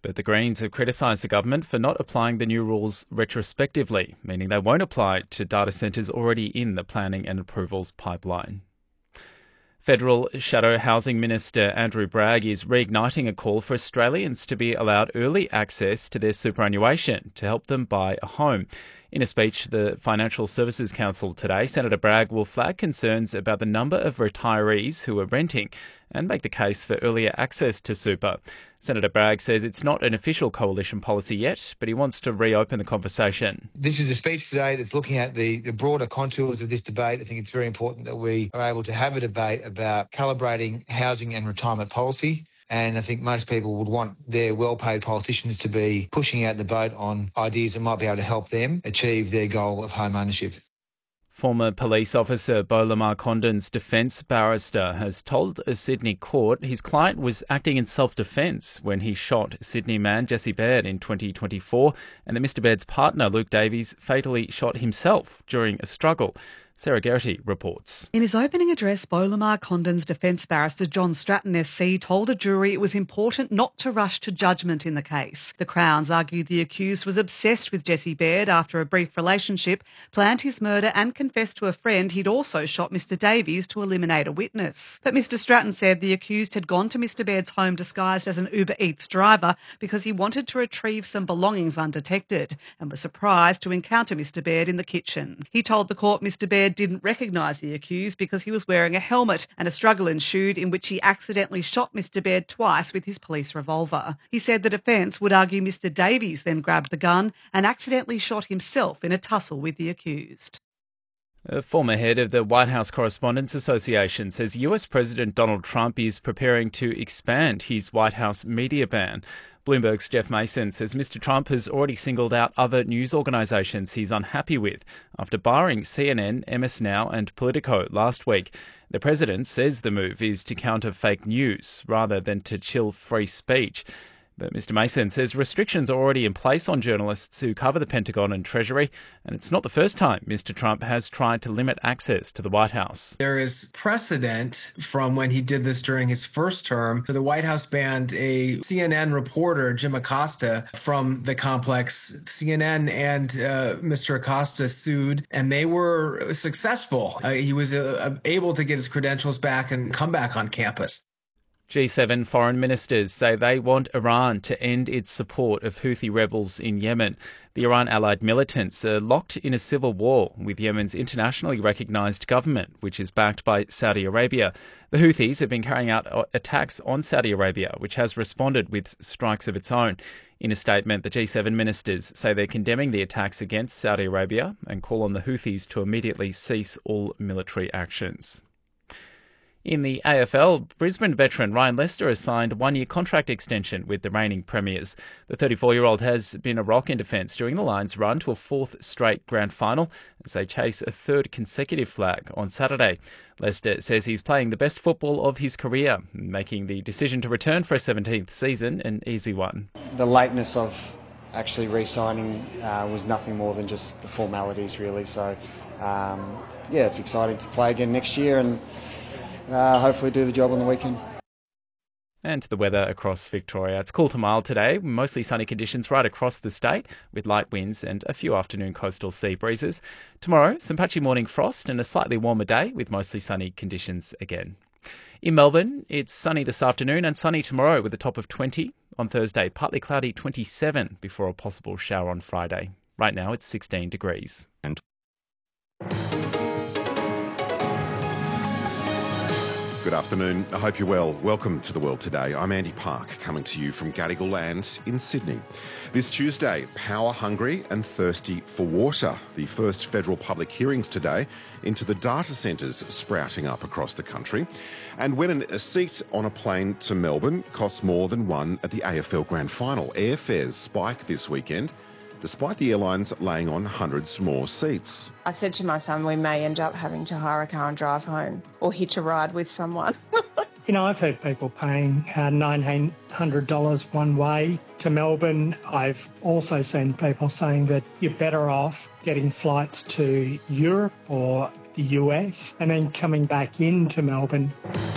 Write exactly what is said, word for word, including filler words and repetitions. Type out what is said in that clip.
But the Greens have criticised the government for not applying the new rules retrospectively, meaning they won't apply to data centres already in the planning and approvals pipeline. Federal Shadow Housing Minister Andrew Bragg is reigniting a call for Australians to be allowed early access to their superannuation to help them buy a home. In a speech to the Financial Services Council today, Senator Bragg will flag concerns about the number of retirees who are renting and make the case for earlier access to super. Senator Bragg says it's not an official coalition policy yet, but he wants to reopen the conversation. This is a speech today that's looking at the, the broader contours of this debate. I think it's very important that we are able to have a debate about calibrating housing and retirement policy. And I think most people would want their well-paid politicians to be pushing out the boat on ideas that might be able to help them achieve their goal of home ownership. Former police officer Beau Lamar Condon's defence barrister has told a Sydney court his client was acting in self-defence when he shot Sydney man Jesse Baird in twenty twenty-four, and that Mister Baird's partner Luke Davies fatally shot himself during a struggle. Sarah Geraghty reports. In his opening address, Beau Lamar Condon's defence barrister John Stratton S C told a jury it was important not to rush to judgment in the case. The Crowns argued the accused was obsessed with Jesse Baird after a brief relationship, planned his murder and confessed to a friend he'd also shot Mister Davies to eliminate a witness. But Mister Stratton said the accused had gone to Mister Baird's home disguised as an Uber Eats driver because he wanted to retrieve some belongings undetected and was surprised to encounter Mister Baird in the kitchen. He told the court Mister Baird didn't recognise the accused because he was wearing a helmet, and a struggle ensued in which he accidentally shot Mister Baird twice with his police revolver. He said the defence would argue Mister Davies then grabbed the gun and accidentally shot himself in a tussle with the accused. A former head of the White House Correspondents Association says U S President Donald Trump is preparing to expand his White House media ban. Bloomberg's Jeff Mason says Mister Trump has already singled out other news organisations he's unhappy with after barring C N N, M S Now and Politico last week. The president says the move is to counter fake news rather than to chill free speech. But Mister Mason says restrictions are already in place on journalists who cover the Pentagon and Treasury, and it's not the first time Mister Trump has tried to limit access to the White House. There is precedent from when he did this during his first term. The White House banned a C N N reporter, Jim Acosta, from the complex. C N N and uh, Mister Acosta sued, and they were successful. Uh, he was uh, able to get his credentials back and come back on campus. G seven foreign ministers say they want Iran to end its support of Houthi rebels in Yemen. The Iran-allied militants are locked in a civil war with Yemen's internationally recognised government, which is backed by Saudi Arabia. The Houthis have been carrying out attacks on Saudi Arabia, which has responded with strikes of its own. In a statement, the G seven ministers say they're condemning the attacks against Saudi Arabia and call on the Houthis to immediately cease all military actions. In the A F L, Brisbane veteran Ryan Lester has signed a one-year contract extension with the reigning premiers. The thirty-four-year-old has been a rock in defence during the Lions' run to a fourth straight grand final as they chase a third consecutive flag on Saturday. Lester says he's playing the best football of his career, making the decision to return for a seventeenth season an easy one. The lateness of actually re-signing uh, was nothing more than just the formalities, really. So, um, yeah, it's exciting to play again next year and Uh, hopefully do the job on the weekend. And the weather across Victoria. It's cool to mild today, mostly sunny conditions right across the state with light winds and a few afternoon coastal sea breezes. Tomorrow, some patchy morning frost and a slightly warmer day with mostly sunny conditions again. In Melbourne, it's sunny this afternoon and sunny tomorrow with a top of twenty. On Thursday, partly cloudy twenty-seven before a possible shower on Friday. Right now, it's sixteen degrees. And Good afternoon. I hope you're well. Welcome to The World Today. I'm Andy Park, coming to you from Gadigal Land in Sydney. This Tuesday, power hungry and thirsty for water. The first federal public hearings today into the data centres sprouting up across the country. And when a seat on a plane to Melbourne costs more than one at the A F L Grand Final, airfares spike this weekend, despite the airlines laying on hundreds more seats. I said to my son, we may end up having to hire a car and drive home or hitch a ride with someone. You know, I've heard people paying uh, nineteen hundred dollars one way to Melbourne. I've also seen people saying that you're better off getting flights to Europe or the U S and then coming back into Melbourne.